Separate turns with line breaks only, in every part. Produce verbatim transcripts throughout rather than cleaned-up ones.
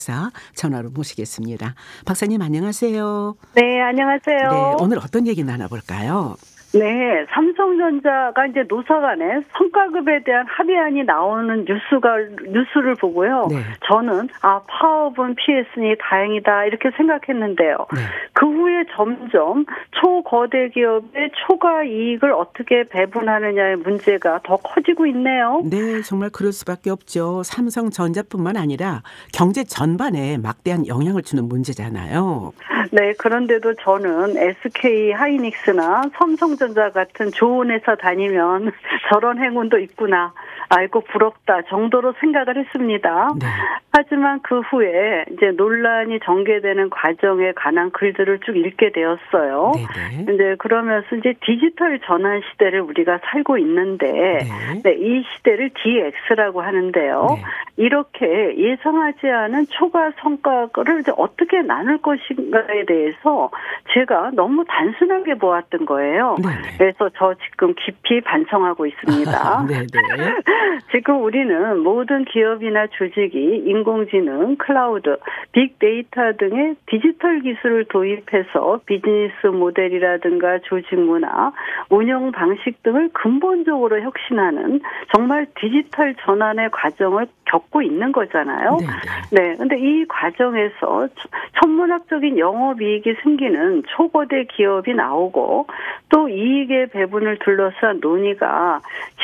사 전화로 모시겠습니다. 박사님 안녕하세요.
네,
네,
안녕하세요.
오늘 어떤 얘기 나눠볼까요?
네, 삼성전자가 이제 노사 간에 성과급에 대한 합의안이 나오는 뉴스가 뉴스를 보고요.
네.
저는 아, 파업은 피했으니 다행이다 이렇게 생각했는데요.
네.
그 후에 점점 초거대 기업의 초과 이익을 어떻게 배분하느냐의 문제가 더 커지고 있네요.
네, 정말 그럴 수밖에 없죠. 삼성전자뿐만 아니라 경제 전반에 막대한 영향을 주는 문제잖아요.
네, 그런데도 저는 에스케이 하이닉스나 삼성전자 같은 좋은 회사 다니면 저런 행운도 있구나. 아이고 부럽다 정도로 생각을 했습니다.
네.
하지만 그 후에 이제 논란이 전개되는 과정에 관한 글들을 쭉 읽게 되었어요.
네네.
이제 그러면서 이제 디지털 전환 시대를 우리가 살고 있는데,
네.
네, 이 시대를 디엑스라고 하는데요.
네.
이렇게 예상하지 않은 초과 성과를 이제 어떻게 나눌 것인가에 대해서 제가 너무 단순하게 보았던 거예요.
네네.
그래서 저 지금 깊이 반성하고 있습니다.
네네.
지금 우리는 모든 기업이나 조직이 인공지능, 클라우드, 빅데이터 등의 디지털 기술을 도입해서 비즈니스 모델이라든가 조직 문화, 운영 방식 등을 근본적으로 혁신하는 정말 디지털 전환의 과정을 겪고 있는 거잖아요.
네네.
네, 근데 이 과정에서 천문학적인 영업이익이 생기는 초거대 기업이 나오고 또 이익의 배분을 둘러싼 논의가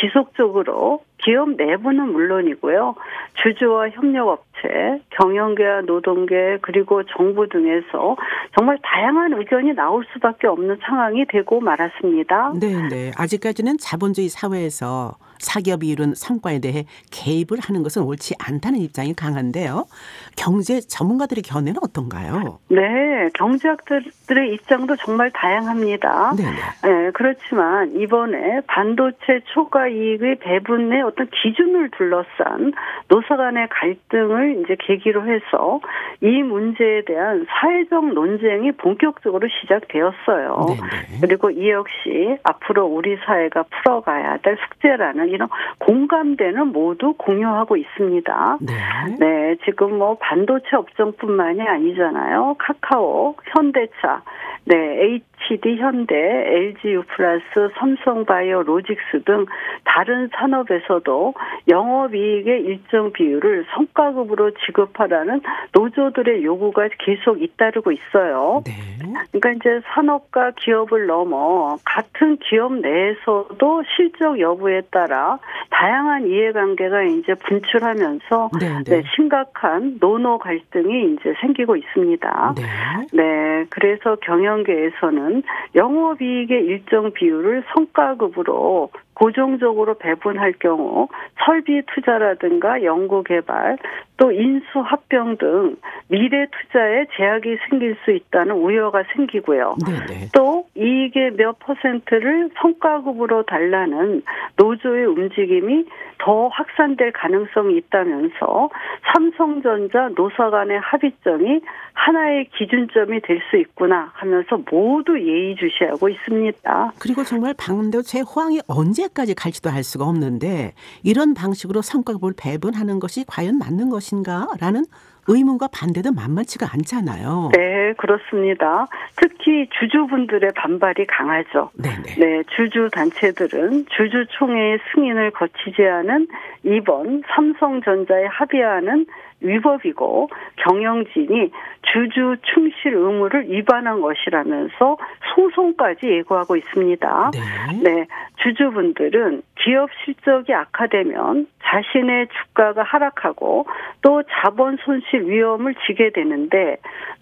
지속적으로 기업 내부는 물론이고요. 주주와 협력업체, 경영계와 노동계 그리고 정부 등에서 정말 다양한 의견이 나올 수밖에 없는 상황이 되고 말았습니다.
네네. 아직까지는 자본주의 사회에서 사기업이 이룬 성과에 대해 개입을 하는 것은 옳지 않다는 입장이 강한데요. 경제 전문가들의 견해는 어떤가요?
네, 경제학들의 입장도 정말 다양합니다.
네네.
네, 그렇지만 이번에 반도체 초과 이익의 배분의 어떤 기준을 둘러싼 노사 간의 갈등을 이제 계기로 해서 이 문제에 대한 사회적 논쟁이 본격적으로 시작되었어요.
네네.
그리고 이 역시 앞으로 우리 사회가 풀어가야 될 숙제라는 이런 공감대는 모두 공유하고 있습니다.
네.
네, 지금 뭐 반도체 업종뿐만이 아니잖아요. 카카오, 현대차, 네, 에이치디 현대, 엘지유 플러스, 삼성바이오 로직스 등 다른 산업에서도 영업이익의 일정 비율을 성과급으로 지급하라는 노조들의 요구가 계속 잇따르고 있어요.
네.
그러니까 이제 산업과 기업을 넘어 같은 기업 내에서도 실적 여부에 따라 다양한 이해관계가 이제 분출하면서
네네.
네, 심각한 노노 갈등이 이제 생기고 있습니다.
네.
네, 그래서 경영계에서는 영업이익의 일정 비율을 성과급으로 고정적으로 배분할 경우 설비 투자라든가 연구개발 또 인수 합병 등 미래 투자에 제약이 생길 수 있다는 우려가 생기고요.
네네.
또 이익의 몇 퍼센트를 성과급으로 달라는 노조의 움직임이 더 확산될 가능성이 있다면서 삼성전자 노사 간의 합의점이 하나의 기준점이 될 수 있구나 하면서 모두 예의주시하고 있습니다.
그리고 정말 반도체 호황이 언제까지 갈지도 알 수가 없는데 이런 방식으로 성과급을 배분하는 것이 과연 맞는 것인가라는 의문과 반대도 만만치가 않잖아요.
네, 그렇습니다. 특히 주주분들의 반발이 강하죠.
네네.
네, 주주 단체들은 주주총회의 승인을 거치지 않은 이번 삼성전자의 합의안은 위법이고 경영진이 주주 충실 의무를 위반한 것이라면서 소송까지 예고하고 있습니다.
네.
네, 주주분들은 기업 실적이 악화되면 자신의 주가가 하락하고 또 자본 손실 위험을 지게 되는데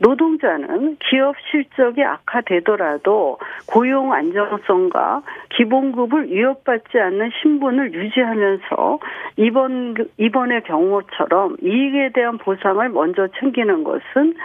노동자는 기업 실적이 악화되더라도 고용 안정성과 기본급을 위협받지 않는 신분을 유지하면서 이번 이번의 경우처럼 이익에 대한 보상을 먼저 챙기는 것은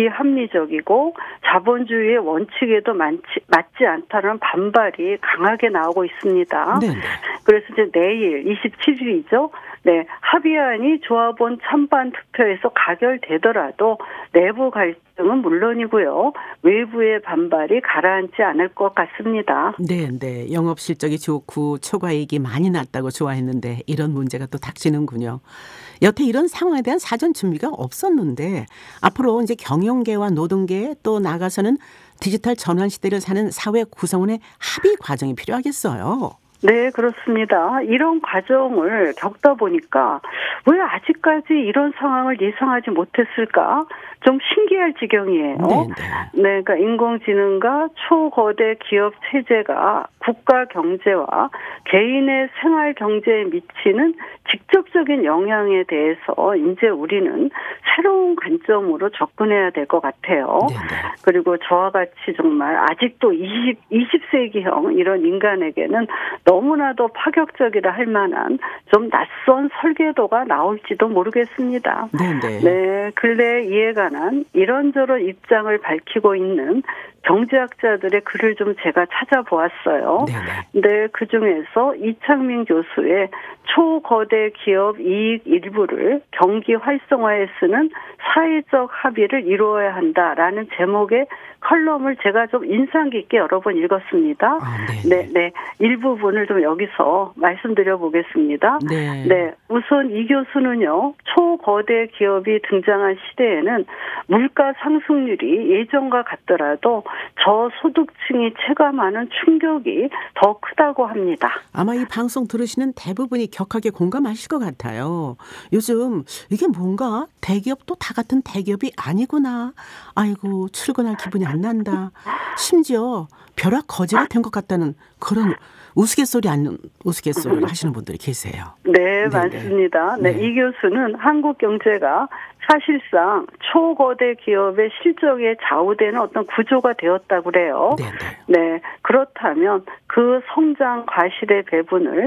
비합리적이고 자본주의의 원칙에도 많지, 맞지 않다는 반발이 강하게 나오고 있습니다.
네네.
그래서 이제 내일 이십칠 일이죠. 네, 합의안이 조합원 찬반 투표에서 가결되더라도 내부 갈등은 물론이고요. 외부의 반발이 가라앉지 않을 것 같습니다.
네, 네. 영업 실적이 좋고 초과이익이 많이 났다고 좋아했는데 이런 문제가 또 닥치는군요. 여태 이런 상황에 대한 사전 준비가 없었는데 앞으로 이제 경영계와 노동계 또 나아가서는 디지털 전환 시대를 사는 사회 구성원의 합의 과정이 필요하겠어요.
네, 그렇습니다. 이런 과정을 겪다 보니까 왜 아직까지 이런 상황을 예상하지 못했을까? 좀 신기할 지경이에요.
네,
네, 그러니까 인공지능과 초거대 기업 체제가 국가 경제와 개인의 생활 경제에 미치는 직접적인 영향에 대해서 이제 우리는 새로운 관점으로 접근해야 될 것 같아요.
네, 네.
그리고 저와 같이 정말 아직도 이십, 이십 세기형 이런 인간에게는 너무나도 파격적이라 할 만한 좀 낯선 설계도가 나올지도 모르겠습니다.
네, 네.
네, 근래 이에 관한 이런저런 입장을 밝히고 있는 경제학자들의 글을 좀 제가 찾아보았어요.
네네.
네, 그중에서 이창민 교수의 초거대 기업 이익 일부를 경기 활성화에 쓰는 사회적 합의를 이루어야 한다라는 제목의 컬럼을 제가 좀 인상 깊게 여러 번 읽었습니다.
아,
네, 네. 일부분을 좀 여기서 말씀드려 보겠습니다.
네.
네. 우선 이 교수는요, 초거대 기업이 등장한 시대에는 물가 상승률이 예전과 같더라도 저소득층이 체감하는 충격이 더 크다고 합니다.
아마 이 방송 들으시는 대부분이 격하게 공감하실 것 같아요. 요즘 이게 뭔가 대기업도 다 같은 대기업이 아니구나. 아이고 출근할 기분이 안 난다. 심지어 벼락 거지가 된 것 같다는 그런 우스갯소리 아닌 우스갯소리를 하시는 분들이 계세요.
네,
네네.
맞습니다. 네,
네.
이 교수는 한국 경제가 사실상 초거대 기업의 실적에 좌우되는 어떤 구조가 되었다고 그래요.
네네.
네, 그렇다면 그 성장 과실의 배분을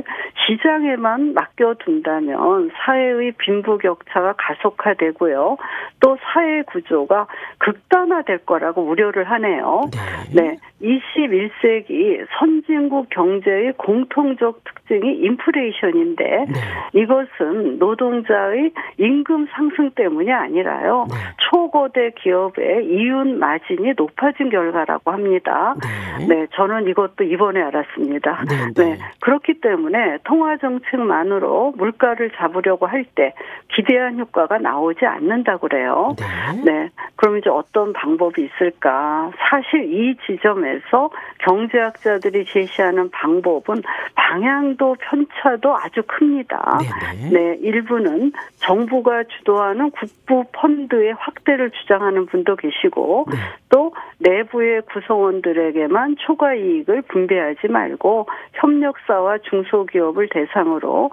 시장에만 맡겨둔다면 사회의 빈부격차가 가속화되고요. 또 사회 구조가 극단화될 거라고 우려를 하네요.
네.
네, 이십일 세기 선진국 경제의 공통적 특징이 인플레이션인데
네.
이것은 노동자의 임금 상승 때문이 아니라요.
네.
초거대 기업의 이윤 마진이 높아진 결과라고 합니다.
네.
네, 저는 이것도 이번에 알았습니다.
네, 네.
네, 그렇기 때문에 통화 정책만으로 물가를 잡으려고 할 때 기대한 효과가 나오지 않는다고 그래요.
네.
네, 그럼 이제 어떤 방법이 있을까? 사실 이 지점에서 경제학자들이 제시하는 방법은 방향도 편차도 아주 큽니다.
네네.
네, 일부는 정부가 주도하는 국부 펀드의 확대를 주장하는 분도 계시고
네.
또 내부의 구성원들에게만 초과 이익을 분배하지 말고 협력사와 중소기업을 대상으로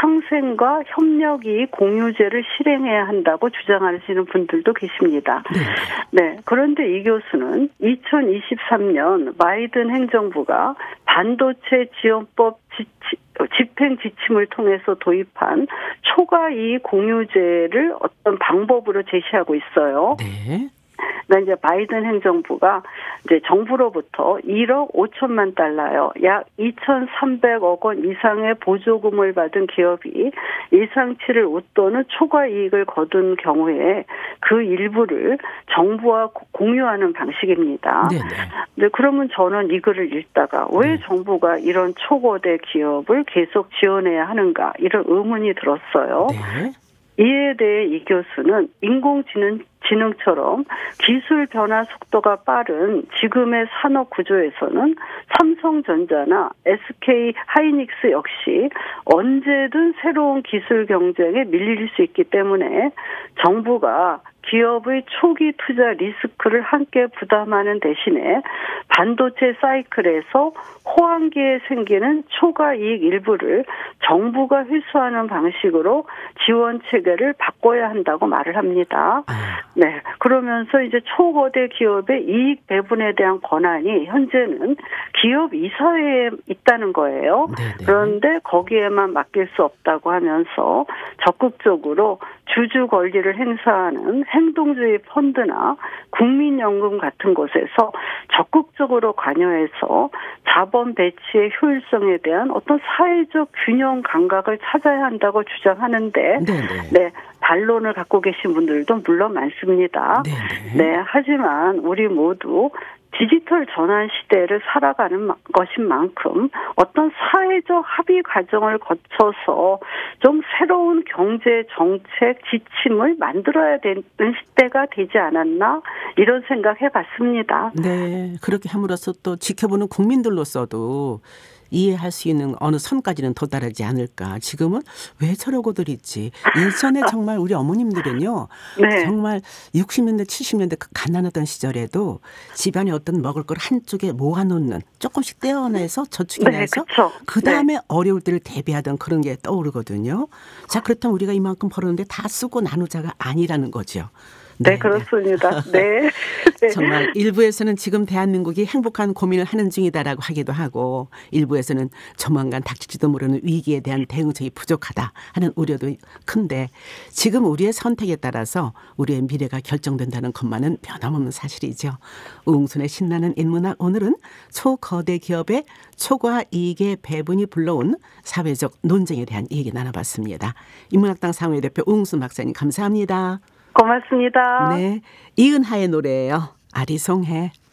상생과 협력이익 공유제를 실행해야 한다고 주장하시는 분들도 계십니다.
네.
네, 그런데 이 교수는 이천이십삼 년 바이든 행정부가 반도체 지원법 지치, 집행 지침을 통해서 도입한 초과 이익 공유제를 어떤 방법으로 제시하고 있어요.
네.
그러니까 이제 바이든 행정부가 이제 정부로부터 일억 오천만 달러요, 약 이천삼백억 원 이상의 보조금을 받은 기업이 예상치를 웃도는 초과 이익을 거둔 경우에 그 일부를 정부와 공유하는 방식입니다.
네네.
네, 그러면 저는 이 글을 읽다가 왜
네.
정부가 이런 초거대 기업을 계속 지원해야 하는가 이런 의문이 들었어요.
네.
이에 대해 이 교수는 인공지능 지능처럼 기술 변화 속도가 빠른 지금의 산업 구조에서는 삼성전자나 에스케이 하이닉스 역시 언제든 새로운 기술 경쟁에 밀릴 수 있기 때문에 정부가 기업의 초기 투자 리스크를 함께 부담하는 대신에 반도체 사이클에서 호황기에 생기는 초과 이익 일부를 정부가 회수하는 방식으로 지원 체계를 바꿔야 한다고 말을 합니다.
아.
네, 그러면서 이제 초거대 기업의 이익 배분에 대한 권한이 현재는 기업 이사회에 있다는 거예요.
네네.
그런데 거기에만 맡길 수 없다고 하면서 적극적으로 주주 권리를 행사하는 행동주의 펀드나 국민연금 같은 곳에서 적극적으로 관여해서 자본 배치의 효율성에 대한 어떤 사회적 균형 감각을 찾아야 한다고 주장하는데
네네.
네, 반론을 갖고 계신 분들도 물론 많습니다.
네네.
네, 하지만 우리 모두 디지털 전환 시대를 살아가는 마- 것인 만큼 어떤 사회적 합의 과정을 거쳐서 좀 새로운 경제 정책 지침을 만들어야 되는 시대가 되지 않았나 이런 생각 해봤습니다.
네. 그렇게 함으로써 또 지켜보는 국민들로서도 이해할 수 있는 어느 선까지는 도달하지 않을까. 지금은 왜 저러고들 있지. 예전에 정말 우리 어머님들은요.
네.
정말 육십 년대 칠십 년대 그 가난하던 시절에도 집안에 어떤 먹을 걸 한쪽에 모아놓는 조금씩 떼어내서 저축해
네,
놔서
그쵸.
그다음에 어려울 때를 대비하던 그런 게 떠오르거든요. 자, 그렇다면 우리가 이만큼 벌었는데 다 쓰고 나누자가 아니라는 거죠.
네, 그렇습니다. 네. 네.
정말 일부에서는 지금 대한민국이 행복한 고민을 하는 중이다라고 하기도 하고 일부에서는 조만간 닥칠지도 모르는 위기에 대한 대응책이 부족하다 하는 우려도 큰데 지금 우리의 선택에 따라서 우리의 미래가 결정된다는 것만은 변함없는 사실이죠. 우웅순의 신나는 인문학 오늘은 초거대 기업의 초과 이익의 배분이 불러온 사회적 논쟁에 대한 얘기 나눠봤습니다. 인문학당 상회대표 우웅순 박사님 감사합니다.
고맙습니다.
네, 이은하의 노래예요. 아리송해.